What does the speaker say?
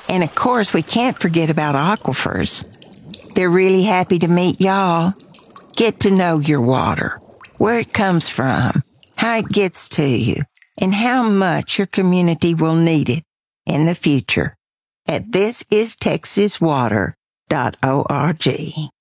And of course, we can't forget about aquifers. They're really happy to meet y'all. Get to know your water, where it comes from, how it gets to you, and how much your community will need it in the future at thisistexaswater.org.